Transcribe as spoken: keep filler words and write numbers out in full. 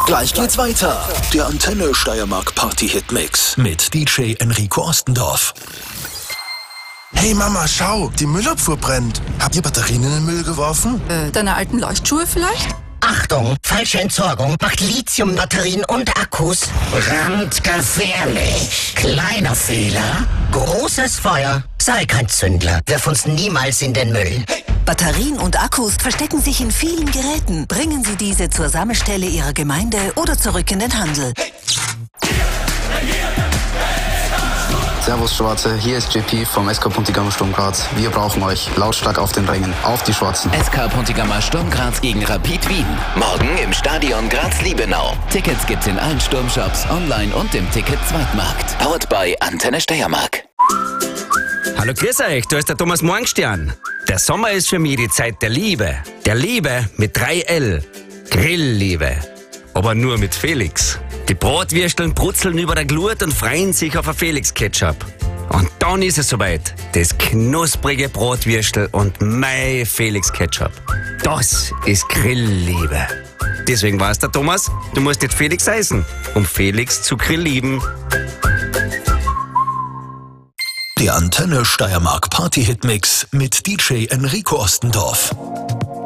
Gleich geht's weiter. Der Antenne Steiermark Party-Hit Mix mit D J Enrico Ostendorf. Hey Mama, schau, die Müllabfuhr brennt. Habt ihr Batterien in den Müll geworfen? Äh, deine alten Leuchtschuhe vielleicht? Achtung, falsche Entsorgung macht Lithiumbatterien und Akkus brandgefährlich. Kleiner Fehler, großes Feuer. Sei kein Zündler, wirf uns niemals in den Müll. Batterien und Akkus verstecken sich in vielen Geräten. Bringen Sie diese zur Sammelstelle Ihrer Gemeinde oder zurück in den Handel. Servus Schwarze, hier ist J P vom S K Pontigama Sturm Graz. Wir brauchen euch lautstark auf den Rängen. Auf die Schwarzen. S K Pontigama Sturm Graz gegen Rapid Wien. Morgen im Stadion Graz-Liebenau. Tickets gibt's in allen Sturmshops, online und im Ticket-Zweitmarkt. Powered by Antenne Steiermark. Hallo, grüß euch, da ist der Thomas Morgenstern. Der Sommer ist für mich die Zeit der Liebe. Der Liebe mit drei L. Grillliebe. Aber nur mit Felix. Die Bratwürsteln brutzeln über der Glut und freuen sich auf ein Felix-Ketchup. Und dann ist es soweit. Das knusprige Bratwürstel und mein Felix-Ketchup. Das ist Grillliebe. Deswegen weiß der Thomas, du musst nicht Felix heißen, um Felix zu grilllieben. Der Antenne Steiermark Party-Hit Mix mit D J Enrico Ostendorf.